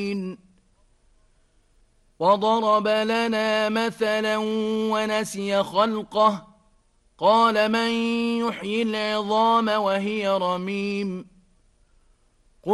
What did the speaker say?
وضرب لنا مثلا ونسي خلقه قال من يحيي العظام وهي رميم